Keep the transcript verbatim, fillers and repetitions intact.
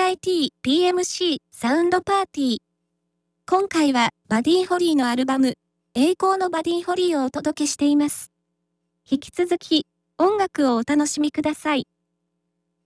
ライティー ピーエムシー サウンドパーティー。今回はバディホリーのアルバム、栄光のバディホリーをお届けしています。引き続き音楽をお楽しみください。